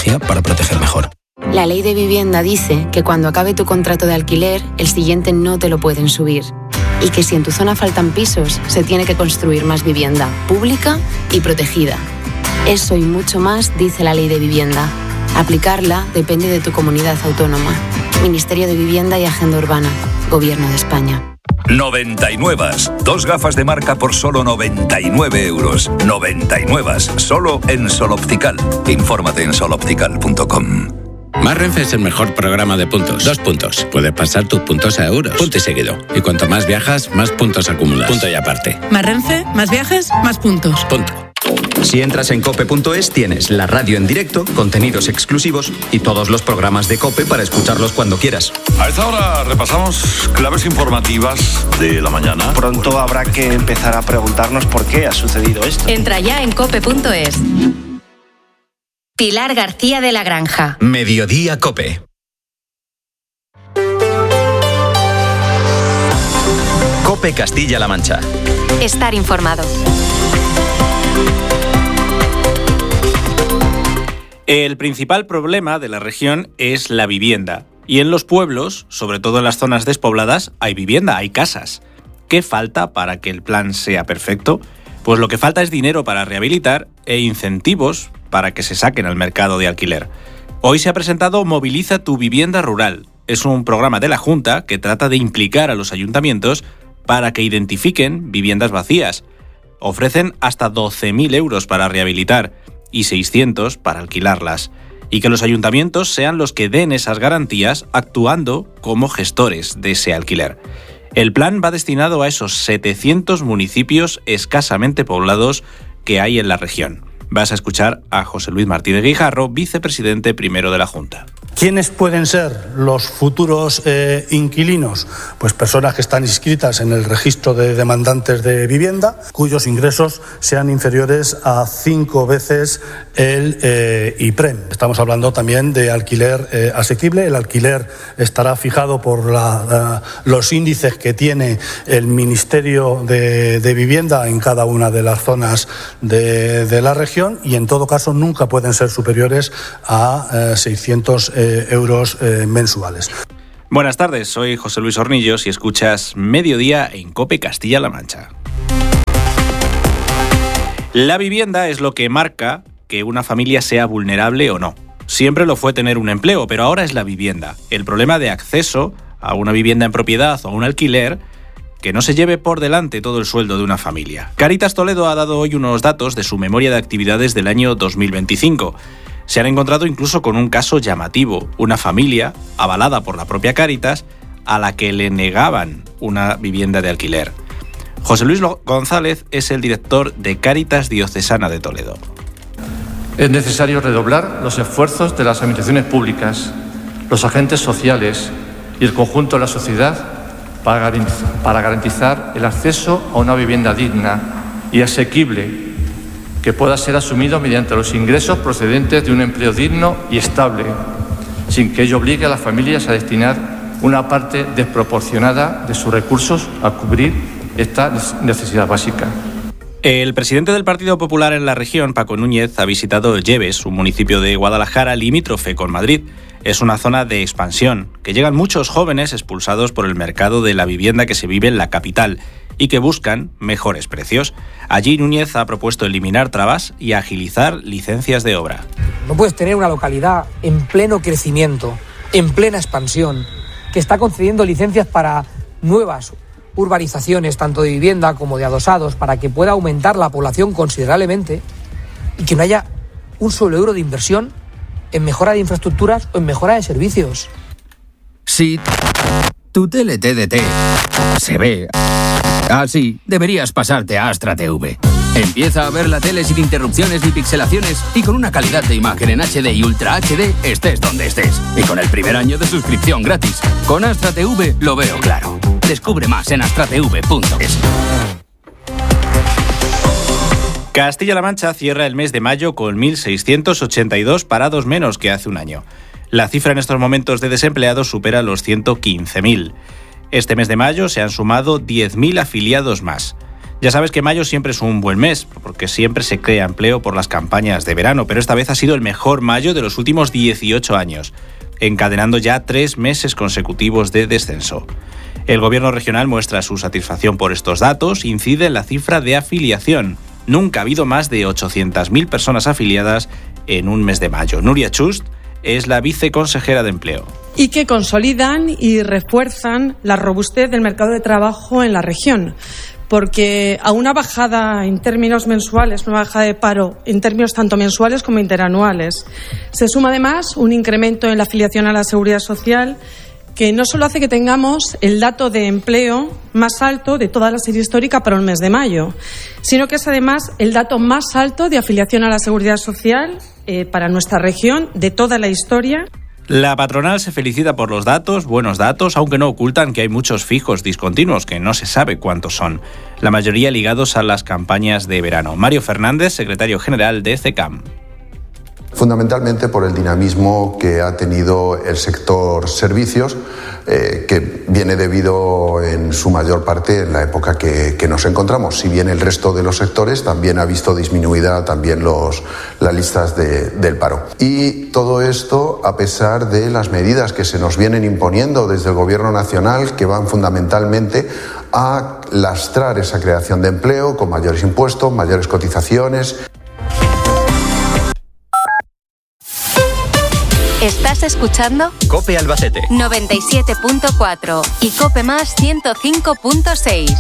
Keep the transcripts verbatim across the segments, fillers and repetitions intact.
tecnología para proteger mejor. La ley de vivienda dice que cuando acabe tu contrato de alquiler, el siguiente no te lo pueden subir. Y que si en tu zona faltan pisos, se tiene que construir más vivienda, pública y protegida. Eso y mucho más dice la ley de vivienda. Aplicarla depende de tu comunidad autónoma. Ministerio de Vivienda y Agenda Urbana. Gobierno de España. noventa y nueve. Dos gafas de marca por solo noventa y nueve euros. noventa y nueve. Solo en Sol Optical. Infórmate en sol optical punto com. Más Renfe es el mejor programa de puntos. Dos puntos. Puedes pasar tus puntos a euros. Punto y seguido. Y cuanto más viajas, más puntos acumulas. Punto y aparte. Más Renfe, más viajes, más puntos. Punto. Si entras en cope punto es, tienes la radio en directo, contenidos exclusivos y todos los programas de COPE para escucharlos cuando quieras. A esta hora repasamos claves informativas de la mañana. Pronto habrá que empezar a preguntarnos por qué ha sucedido esto. Entra ya en cope punto es. Pilar García de la Granja. Mediodía COPE. COPE Castilla-La Mancha. Estar informado. El principal problema de la región es la vivienda. Y en los pueblos, sobre todo en las zonas despobladas, hay vivienda, hay casas. ¿Qué falta para que el plan sea perfecto? Pues lo que falta es dinero para rehabilitar e incentivos para que se saquen al mercado de alquiler. Hoy se ha presentado Moviliza tu vivienda rural. Es un programa de la Junta que trata de implicar a los ayuntamientos para que identifiquen viviendas vacías. Ofrecen hasta doce mil euros para rehabilitar y seiscientos para alquilarlas. Y que los ayuntamientos sean los que den esas garantías actuando como gestores de ese alquiler. El plan va destinado a esos setecientos municipios escasamente poblados que hay en la región. Vas a escuchar a José Luis Martínez Guijarro, vicepresidente primero de la Junta. ¿Quiénes pueden ser los futuros eh, inquilinos? Pues personas que están inscritas en el registro de demandantes de vivienda, cuyos ingresos sean inferiores a cinco veces el eh, IPREM. Estamos hablando también de alquiler eh, asequible. El alquiler estará fijado por la, la, los índices que tiene el Ministerio de, de Vivienda en cada una de las zonas de, de la región y en todo caso nunca pueden ser superiores a eh, seiscientos eh, euros eh, mensuales. Buenas tardes, soy José Luis Hornillos y escuchas Mediodía en COPE Castilla-La Mancha. La vivienda es lo que marca que una familia sea vulnerable o no. Siempre lo fue tener un empleo, pero ahora es la vivienda. El problema de acceso a una vivienda en propiedad o a un alquiler que no se lleve por delante todo el sueldo de una familia. Cáritas Toledo ha dado hoy unos datos de su memoria de actividades del año dos mil veinticinco. Se han encontrado incluso con un caso llamativo, una familia, avalada por la propia Cáritas, a la que le negaban una vivienda de alquiler. José Luis González es el director de Cáritas Diocesana de Toledo. Es necesario redoblar los esfuerzos de las administraciones públicas, los agentes sociales y el conjunto de la sociedad para garantizar el acceso a una vivienda digna y asequible que pueda ser asumido mediante los ingresos procedentes de un empleo digno y estable, sin que ello obligue a las familias a destinar una parte desproporcionada de sus recursos a cubrir esta necesidad básica. El presidente del Partido Popular en la región, Paco Núñez, ha visitado Lleves, un municipio de Guadalajara limítrofe con Madrid. Es una zona de expansión, que llegan muchos jóvenes expulsados por el mercado de la vivienda que se vive en la capital y que buscan mejores precios. Allí Núñez ha propuesto eliminar trabas y agilizar licencias de obra. No puedes tener una localidad en pleno crecimiento, en plena expansión, que está concediendo licencias para nuevas urbanizaciones, tanto de vivienda como de adosados, para que pueda aumentar la población considerablemente y que no haya un solo euro de inversión en mejora de infraestructuras o en mejora de servicios. Si tu tele T D T se ve así, deberías pasarte a Astra T V. Empieza a ver la tele sin interrupciones ni pixelaciones y con una calidad de imagen en H D y Ultra H D estés donde estés. Y con el primer año de suscripción gratis. Con Astra T V lo veo claro. Descubre más en astra t v punto es. Castilla-La Mancha cierra el mes de mayo con mil seiscientos ochenta y dos parados menos que hace un año. La cifra en estos momentos de desempleados supera los ciento quince mil. Este mes de mayo se han sumado diez mil afiliados más. Ya sabes que mayo siempre es un buen mes, porque siempre se crea empleo por las campañas de verano, pero esta vez ha sido el mejor mayo de los últimos dieciocho años, encadenando ya tres meses consecutivos de descenso. El gobierno regional muestra su satisfacción por estos datos, incide en la cifra de afiliación. Nunca ha habido más de ochocientas mil personas afiliadas en un mes de mayo. Nuria Chust es la viceconsejera de Empleo. Y que consolidan y refuerzan la robustez del mercado de trabajo en la región. Porque a una bajada en términos mensuales, una bajada de paro en términos tanto mensuales como interanuales, se suma además un incremento en la afiliación a la Seguridad Social que no solo hace que tengamos el dato de empleo más alto de toda la serie histórica para el mes de mayo, sino que es además el dato más alto de afiliación a la Seguridad Social eh, para nuestra región de toda la historia. La patronal se felicita por los datos, buenos datos, aunque no ocultan que hay muchos fijos discontinuos, que no se sabe cuántos son, la mayoría ligados a las campañas de verano. Mario Fernández, secretario general de CECAM. Fundamentalmente por el dinamismo que ha tenido el sector servicios, eh, que viene debido en su mayor parte en la época que, que nos encontramos. Si bien el resto de los sectores también ha visto disminuida también los, las listas de, del paro. Y todo esto a pesar de las medidas que se nos vienen imponiendo desde el Gobierno nacional, que van fundamentalmente a lastrar esa creación de empleo con mayores impuestos, mayores cotizaciones. ¿Estás escuchando? COPE Albacete noventa y siete punto cuatro y COPE Más ciento cinco punto seis.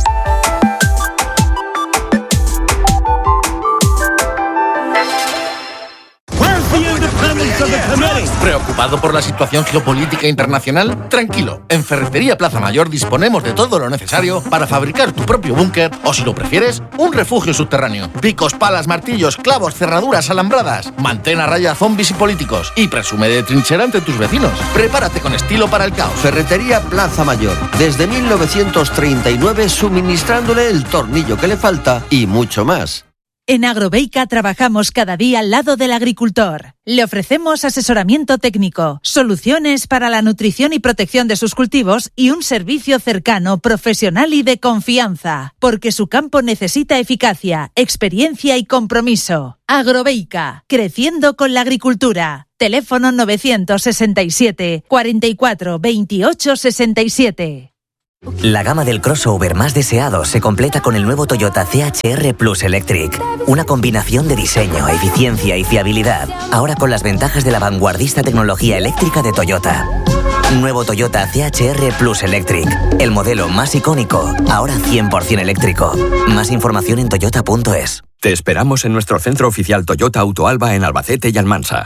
¿Preocupado por la situación geopolítica internacional? Tranquilo, en Ferretería Plaza Mayor disponemos de todo lo necesario para fabricar tu propio búnker o, si lo prefieres, un refugio subterráneo. Picos, palas, martillos, clavos, cerraduras, alambradas. Mantén a raya zombies y políticos y presume de trinchera ante tus vecinos. Prepárate con estilo para el caos. Ferretería Plaza Mayor, desde mil novecientos treinta y nueve suministrándole el tornillo que le falta y mucho más. En Agrobeica trabajamos cada día al lado del agricultor. Le ofrecemos asesoramiento técnico, soluciones para la nutrición y protección de sus cultivos y un servicio cercano, profesional y de confianza, porque su campo necesita eficacia, experiencia y compromiso. Agrobeica, creciendo con la agricultura. Teléfono novecientos sesenta y siete, cuarenta y cuatro, veintiocho sesenta y siete. La gama del crossover más deseado se completa con el nuevo Toyota C H R Plus Electric. Una combinación de diseño, eficiencia y fiabilidad. Ahora con las ventajas de la vanguardista tecnología eléctrica de Toyota. Nuevo Toyota C H R Plus Electric. El modelo más icónico, ahora cien por ciento eléctrico. Más información en toyota punto es. Te esperamos en nuestro centro oficial Toyota Autoalba en Albacete y Almansa.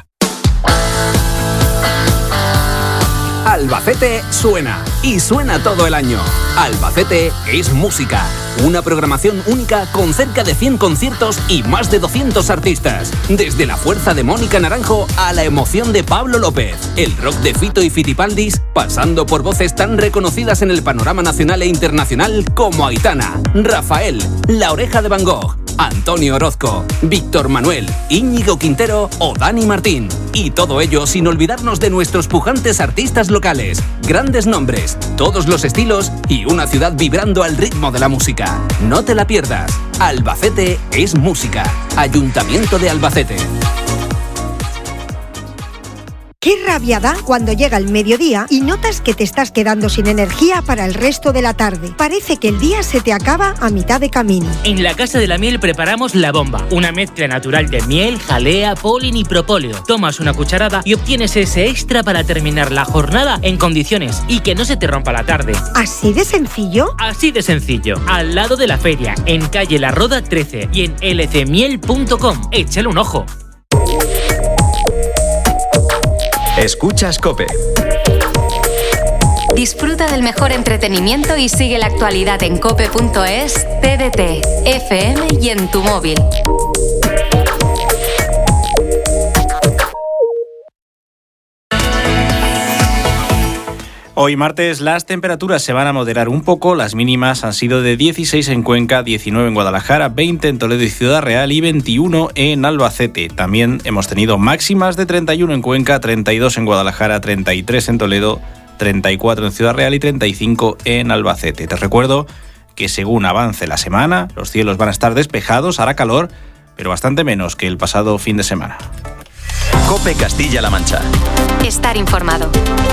Albacete suena, y suena todo el año. Albacete es música, una programación única con cerca de cien conciertos y más de doscientos artistas. Desde la fuerza de Mónica Naranjo a la emoción de Pablo López, el rock de Fito y Fitipaldis, pasando por voces tan reconocidas en el panorama nacional e internacional como Aitana, Rafael, La Oreja de Van Gogh, Antonio Orozco, Víctor Manuel, Íñigo Quintero o Dani Martín. Y todo ello sin olvidarnos de nuestros pujantes artistas locales, grandes nombres, todos los estilos y una ciudad vibrando al ritmo de la música. No te la pierdas. Albacete es música. Ayuntamiento de Albacete. Qué rabia da cuando llega el mediodía y notas que te estás quedando sin energía para el resto de la tarde. Parece que el día se te acaba a mitad de camino. En la Casa de la Miel preparamos La Bomba, una mezcla natural de miel, jalea, polen y propóleo. Tomas una cucharada y obtienes ese extra para terminar la jornada en condiciones y que no se te rompa la tarde. ¿Así de sencillo? Así de sencillo. Al lado de la feria, en calle La Roda trece y en l c miel punto com. Échale un ojo. Escuchas COPE. Disfruta del mejor entretenimiento y sigue la actualidad en cope punto es, T D T, F M y en tu móvil. Hoy martes las temperaturas se van a moderar un poco, las mínimas han sido de dieciséis en Cuenca, diecinueve en Guadalajara, veinte en Toledo y Ciudad Real y veintiuno en Albacete. También hemos tenido máximas de treinta y uno en Cuenca, treinta y dos en Guadalajara, treinta y tres en Toledo, treinta y cuatro en Ciudad Real y treinta y cinco en Albacete. Te recuerdo que según avance la semana, los cielos van a estar despejados, hará calor, pero bastante menos que el pasado fin de semana. COPE Castilla-La Mancha. Estar informado.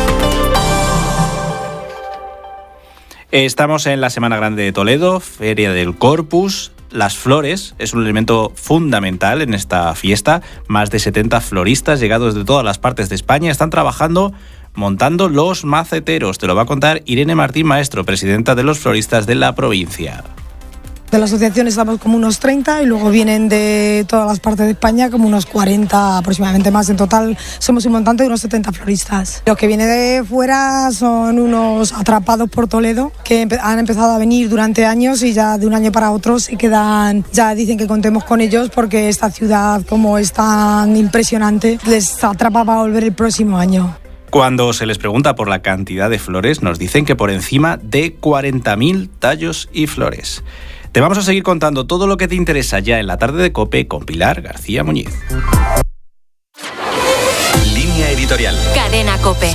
Estamos en la Semana Grande de Toledo, Feria del Corpus. Las flores es un elemento fundamental en esta fiesta. Más de setenta floristas llegados de todas las partes de España están trabajando montando los maceteros. Te lo va a contar Irene Martín Maestro, presidenta de los floristas de la provincia. De la asociación estamos como unos treinta y luego vienen de todas las partes de España como unos cuarenta aproximadamente más. En total somos un montante de unos setenta floristas. Los que vienen de fuera son unos atrapados por Toledo que han empezado a venir durante años y ya de un año para otro se quedan, ya dicen que contemos con ellos porque esta ciudad como es tan impresionante les atrapa para volver el próximo año. Cuando se les pregunta por la cantidad de flores nos dicen que por encima de cuarenta mil tallos y flores. Te vamos a seguir contando todo lo que te interesa ya en la tarde de COPE con Pilar García Muñiz. Línea editorial. Cadena COPE.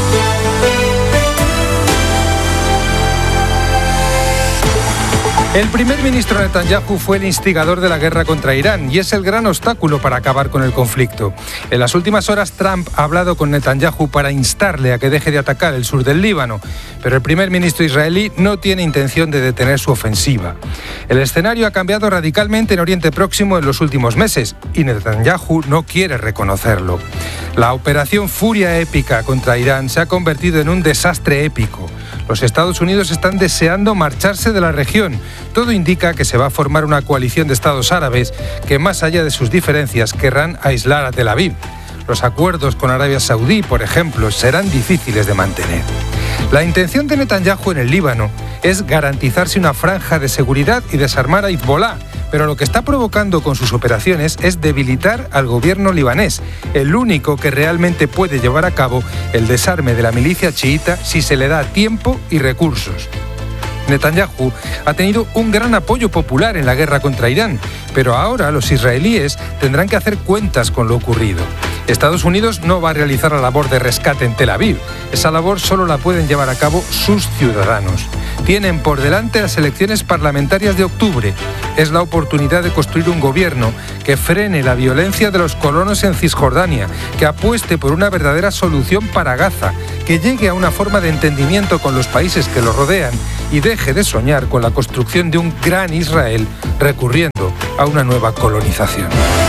El primer ministro Netanyahu fue el instigador de la guerra contra Irán y es el gran obstáculo para acabar con el conflicto. En las últimas horas Trump ha hablado con Netanyahu para instarle a que deje de atacar el sur del Líbano, pero el primer ministro israelí no tiene intención de detener su ofensiva. El escenario ha cambiado radicalmente en Oriente Próximo en los últimos meses y Netanyahu no quiere reconocerlo. La operación Furia Épica contra Irán se ha convertido en un desastre épico. Los Estados Unidos están deseando marcharse de la región. Todo indica que se va a formar una coalición de estados árabes que, más allá de sus diferencias, querrán aislar a Tel Aviv. Los acuerdos con Arabia Saudí, por ejemplo, serán difíciles de mantener. La intención de Netanyahu en el Líbano es garantizarse una franja de seguridad y desarmar a Hezbolá, pero lo que está provocando con sus operaciones es debilitar al gobierno libanés, el único que realmente puede llevar a cabo el desarme de la milicia chiita si se le da tiempo y recursos. Netanyahu ha tenido un gran apoyo popular en la guerra contra Irán, pero ahora los israelíes tendrán que hacer cuentas con lo ocurrido. Estados Unidos no va a realizar la labor de rescate en Tel Aviv. Esa labor solo la pueden llevar a cabo sus ciudadanos. Tienen por delante las elecciones parlamentarias de octubre. Es la oportunidad de construir un gobierno que frene la violencia de los colonos en Cisjordania, que apueste por una verdadera solución para Gaza, que llegue a una forma de entendimiento con los países que lo rodean y deje de soñar con la construcción de un gran Israel recurriendo a una nueva colonización.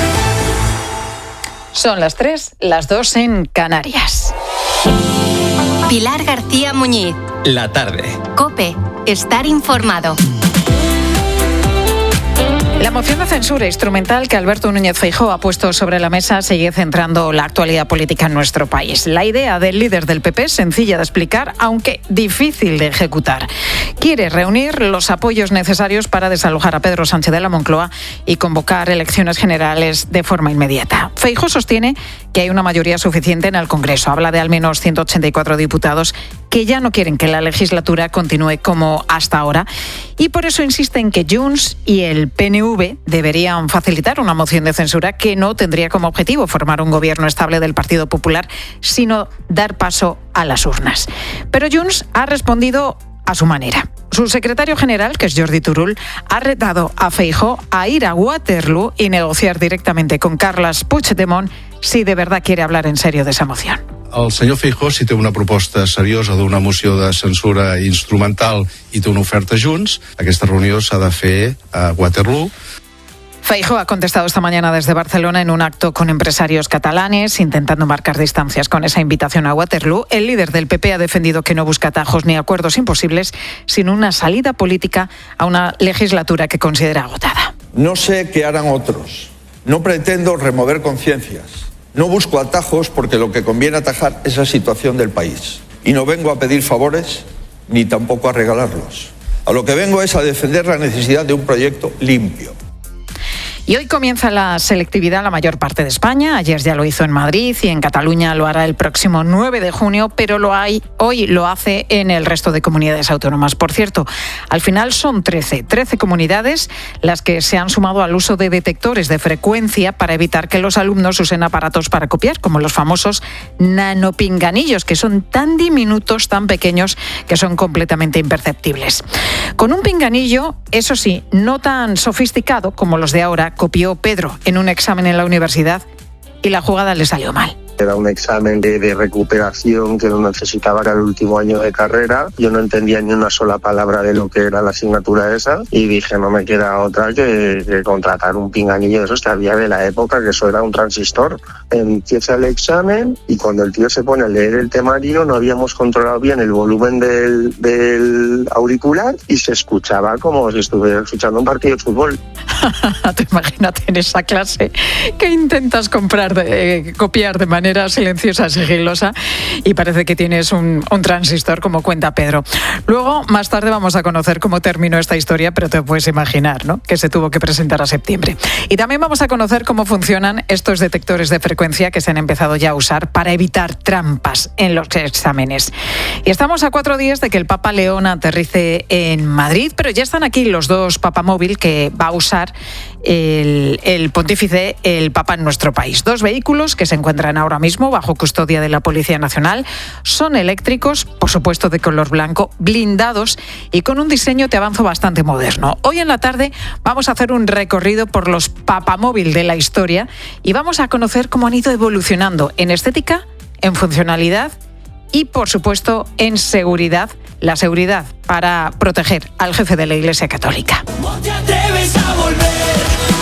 Son las tres, las dos en Canarias. Pilar García Muñiz. La tarde. COPE. Estar informado. La moción de censura instrumental que Alberto Núñez Feijóo ha puesto sobre la mesa sigue centrando la actualidad política en nuestro país. La idea del líder del P P es sencilla de explicar, aunque difícil de ejecutar. Quiere reunir los apoyos necesarios para desalojar a Pedro Sánchez de la Moncloa y convocar elecciones generales de forma inmediata. Feijóo sostiene que hay una mayoría suficiente en el Congreso. Habla de al menos ciento ochenta y cuatro diputados que ya no quieren que la legislatura continúe como hasta ahora y por eso insisten que Junts y el P N V deberían facilitar una moción de censura que no tendría como objetivo formar un gobierno estable del Partido Popular, sino dar paso a las urnas. Pero Junts ha respondido a su manera. Su secretario general, que es Jordi Turull, ha retado a Feijóo a ir a Waterloo y negociar directamente con Carles Puigdemont si de verdad quiere hablar en serio de esa moción. El senyor Feijóo, si té una proposta seriosa d'una moció de censura instrumental i té una oferta Junts, aquesta reunió s'ha de fer a Waterloo. Feijóo ha contestado esta mañana desde Barcelona en un acto con empresarios catalanes, intentando marcar distancias con esa invitación a Waterloo. El líder del P P ha defendido que no busca atajos ni acuerdos imposibles, sino una salida política a una legislatura que considera agotada. No sé qué harán otros. No pretendo remover conciencias. No busco atajos porque lo que conviene atajar es la situación del país. Y no vengo a pedir favores ni tampoco a regalarlos. A lo que vengo es a defender la necesidad de un proyecto limpio. Y hoy comienza la selectividad en la mayor parte de España. Ayer ya lo hizo en Madrid y en Cataluña lo hará el próximo nueve de junio, pero lo hay, hoy lo hace en el resto de comunidades autónomas. Por cierto, al final son trece, trece comunidades las que se han sumado al uso de detectores de frecuencia para evitar que los alumnos usen aparatos para copiar, como los famosos nanopinganillos, que son tan diminutos, tan pequeños, que son completamente imperceptibles. Con un pinganillo, eso sí, no tan sofisticado como los de ahora, copió Pedro en un examen en la universidad y la jugada le salió mal. Era un examen de, de recuperación que no necesitaba, era el último año de carrera. Yo no entendía ni una sola palabra de lo que era la asignatura esa y dije, no me queda otra que, que contratar un pinganillo de esos que había de la época, que eso era un transistor. Empieza el examen y cuando el tío se pone a leer el temario no habíamos controlado bien el volumen del, del auricular y se escuchaba como si estuviera escuchando un partido de fútbol. Te imagínate en esa clase que intentas comprar de, eh, copiar de manera silenciosa, sigilosa, y parece que tienes un, un transistor, como cuenta Pedro. Luego, más tarde, vamos a conocer cómo terminó esta historia, pero te puedes imaginar, ¿no?, que se tuvo que presentar a septiembre. Y también vamos a conocer cómo funcionan estos detectores de frecuencia que se han empezado ya a usar para evitar trampas en los exámenes. Y estamos a cuatro días de que el Papa León aterrice en Madrid, pero ya están aquí los dos papamóvil que va a usar el, el pontífice, el Papa en nuestro país. Dos vehículos que se encuentran ahora mismo bajo custodia de la Policía Nacional. Son eléctricos, por supuesto de color blanco, blindados y con un diseño, te avanzo, bastante moderno. Hoy en la tarde vamos a hacer un recorrido por los papamóvil de la historia y vamos a conocer cómo han ido evolucionando en estética, en funcionalidad y, por supuesto, en seguridad. La seguridad para proteger al jefe de la Iglesia Católica. ¿Cómo te atreves a volver?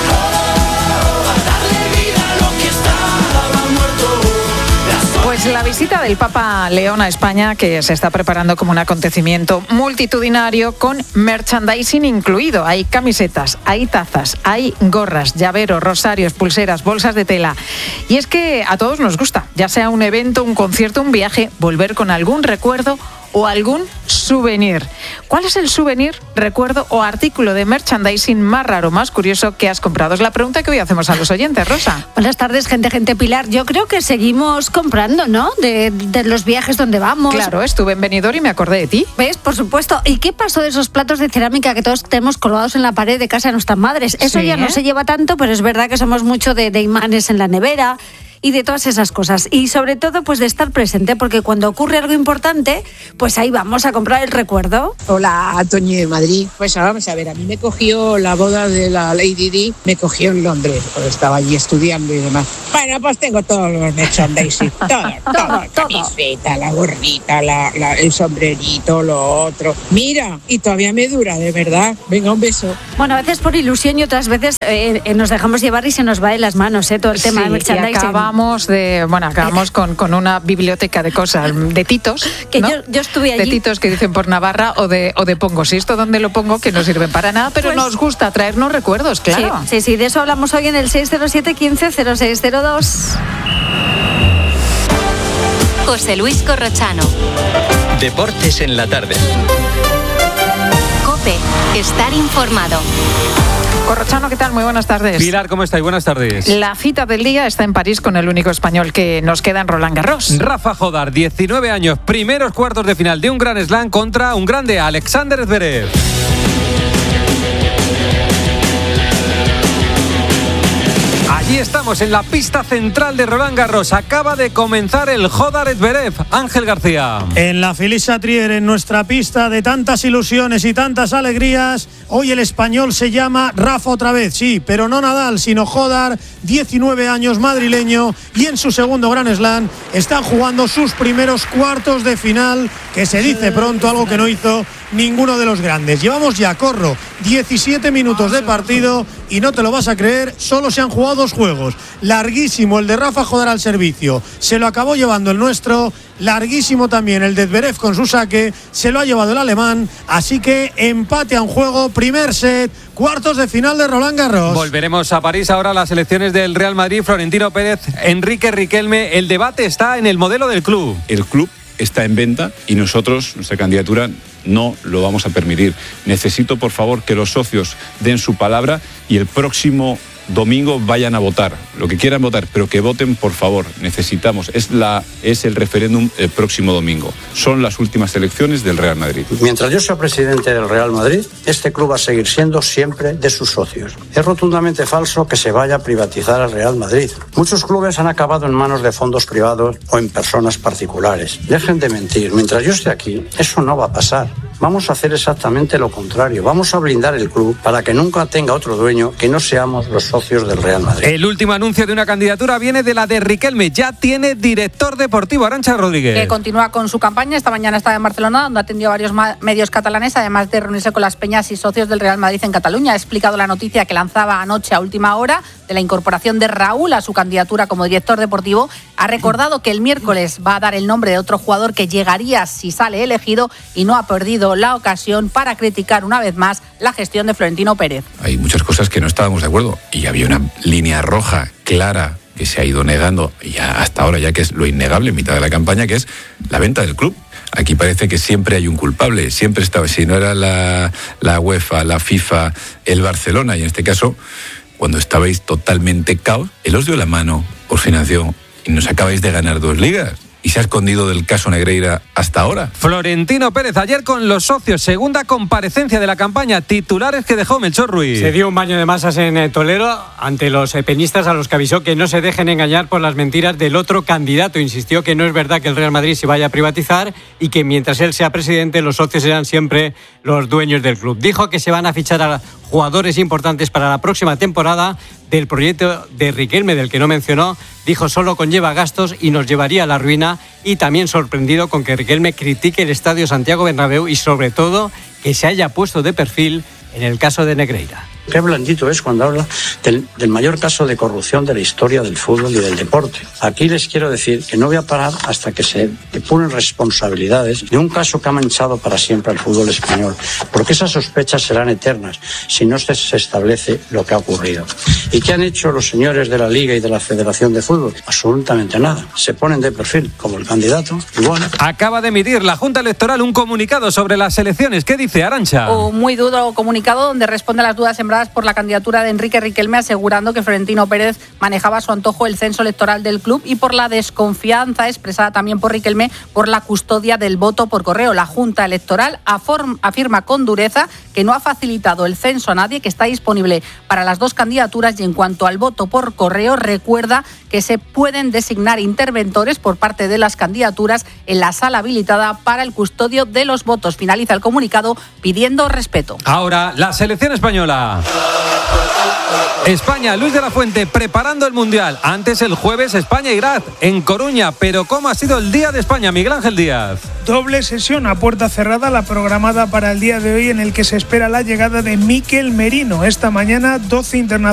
Oh, a darle vida a lo que estaba muerto. Pues la visita del Papa León a España, que se está preparando como un acontecimiento multitudinario con merchandising incluido. Hay camisetas, hay tazas, hay gorras, llaveros, rosarios, pulseras, bolsas de tela. Y es que a todos nos gusta, ya sea un evento, un concierto, un viaje, volver con algún recuerdo o algún souvenir. ¿Cuál es el souvenir, recuerdo o artículo de merchandising más raro, más curioso que has comprado? Es la pregunta que hoy hacemos a los oyentes, Rosa. Buenas tardes, gente, gente Pilar. Yo creo que seguimos comprando, ¿no? De, de los viajes donde vamos. Claro, estuve en Benidorm y me acordé de ti. ¿Ves? Por supuesto. ¿Y qué pasó de esos platos de cerámica que todos tenemos colgados en la pared de casa de nuestras madres? Eso sí, ya ¿eh? no se lleva tanto, pero es verdad que somos mucho de, de imanes en la nevera y de todas esas cosas. Y sobre todo, pues de estar presente, porque cuando ocurre algo importante, pues ahí vamos a comprar el recuerdo. Hola, Toñi de Madrid. Pues vamos a ver, a mí me cogió la boda de la Lady Di, me cogió en Londres, cuando estaba allí estudiando y demás. Bueno, pues tengo todos los merchandising, todo, todo, todo, la camiseta, la gorrita, la, la, el sombrerito, lo otro. Mira, y todavía me dura, de verdad. Venga, un beso. Bueno, a veces por ilusión y otras veces eh, eh, nos dejamos llevar y se nos va de las manos, ¿eh? Todo el tema sí, de merchandising. De, bueno, acabamos con, con una biblioteca de cosas, de titos, que ¿no? yo, yo estuve allí. De titos que dicen por Navarra o de, o de pongos. Y esto donde lo pongo, que no sirven para nada, pero pues, nos gusta traernos recuerdos, claro. Sí, sí, sí, de eso hablamos hoy en el seis cero siete, quince, cero seis cero dos. José Luis Corrochano. Deportes en la tarde. COPE, estar informado. Corrochano, ¿qué tal? Muy buenas tardes. Pilar, ¿cómo estáis? Buenas tardes. La cita del día está en París con el único español que nos queda en Roland Garros. Rafa Jodar, diecinueve años, primeros cuartos de final de un Grand Slam contra un grande, Alexander Zverev. Allí estamos, en la pista central de Roland Garros. Acaba de comenzar el Jodar Zverev. Ángel García. En la Feliça Trier, en nuestra pista de tantas ilusiones y tantas alegrías, hoy el español se llama Rafa otra vez, sí, pero no Nadal, sino Jodar, diecinueve años, madrileño, y en su segundo Grand Slam están jugando sus primeros cuartos de final, que se dice pronto, algo que no hizo ninguno de los grandes. Llevamos ya, corro, diecisiete minutos de partido y no te lo vas a creer, solo se han jugado dos juegos. Larguísimo el de Rafa Jodar al servicio, se lo acabó llevando el nuestro. Larguísimo también el de Zverev con su saque, se lo ha llevado el alemán, así que empate a un juego, primer set, cuartos de final de Roland Garros. Volveremos a París ahora, las elecciones del Real Madrid, Florentino Pérez, Enrique Riquelme. El debate está en el modelo del club. El club está en venta y nosotros, nuestra candidatura, no lo vamos a permitir. Necesito, por favor, que los socios den su palabra y el próximo domingo vayan a votar, lo que quieran votar, pero que voten, por favor. Necesitamos, es, la, es el referéndum el próximo domingo. Son las últimas elecciones del Real Madrid. Mientras yo sea presidente del Real Madrid, este club va a seguir siendo siempre de sus socios. Es rotundamente falso que se vaya a privatizar el Real Madrid. Muchos clubes han acabado en manos de fondos privados o en personas particulares. Dejen de mentir. Mientras yo esté aquí, eso no va a pasar. Vamos a hacer exactamente lo contrario. Vamos a blindar el club para que nunca tenga otro dueño que no seamos los socios del Real Madrid. El último anuncio de una candidatura viene de la de Riquelme. Ya tiene director deportivo, Arantxa Rodríguez. Que continúa con su campaña. Esta mañana estaba en Barcelona, donde atendió a varios medios catalanes, además de reunirse con las peñas y socios del Real Madrid en Cataluña. Ha explicado la noticia que lanzaba anoche a última hora de la incorporación de Raúl a su candidatura como director deportivo. Ha recordado que el miércoles va a dar el nombre de otro jugador que llegaría si sale elegido y no ha perdido la ocasión para criticar una vez más la gestión de Florentino Pérez. Hay muchas cosas que no estábamos de acuerdo y había una línea roja clara que se ha ido negando ya hasta ahora, ya que es lo innegable en mitad de la campaña, que es la venta del club. Aquí parece que siempre hay un culpable, siempre estaba, si no era la, la UEFA, la FIFA, el Barcelona, y en este caso, cuando estabais totalmente caos, él os dio la mano, os financió y nos acabáis de ganar dos ligas. Y se ha escondido del caso Negreira hasta ahora. Florentino Pérez, ayer con los socios, segunda comparecencia de la campaña, titulares que dejó Melchor Ruiz. Se dio un baño de masas en eh, Toledo ante los eh, peñistas, a los que avisó que no se dejen engañar por las mentiras del otro candidato. Insistió que no es verdad que el Real Madrid se vaya a privatizar y que mientras él sea presidente, los socios serán siempre los dueños del club. Dijo que se van a fichar a jugadores importantes para la próxima temporada. Del proyecto de Riquelme, del que no mencionó, dijo solo conlleva gastos y nos llevaría a la ruina, y también sorprendido con que Riquelme critique el Estadio Santiago Bernabéu y sobre todo que se haya puesto de perfil en el caso de Negreira. Qué blandito es cuando habla del, del mayor caso de corrupción de la historia del fútbol y del deporte. Aquí les quiero decir que no voy a parar hasta que se depuren responsabilidades de un caso que ha manchado para siempre al fútbol español, porque esas sospechas serán eternas si no se, se establece lo que ha ocurrido. ¿Y qué han hecho los señores de la Liga y de la Federación de Fútbol? Absolutamente nada. Se ponen de perfil como el candidato y bueno. Acaba de emitir la Junta Electoral un comunicado sobre las elecciones. ¿Qué dice, Arantxa? Un muy duro comunicado donde responde a las dudas sembradas por la candidatura de Enrique Riquelme, asegurando que Florentino Pérez manejaba a su antojo el censo electoral del club, y por la desconfianza expresada también por Riquelme por la custodia del voto por correo. La Junta Electoral afirma con dureza que no ha facilitado el censo a nadie, que está disponible para las dos candidaturas, y en cuanto al voto por correo, recuerda que se pueden designar interventores por parte de las candidaturas en la sala habilitada para el custodio de los votos. Finaliza el comunicado pidiendo respeto. Ahora, la selección española. España, Luis de la Fuente preparando el Mundial. Antes, el jueves, España-Irak en Coruña. Pero ¿cómo ha sido el día de España, Miguel Ángel Díaz? Doble sesión a puerta cerrada, la programada para el día de hoy, en el que se espera la llegada de Mikel Merino. Esta mañana, doce internacionales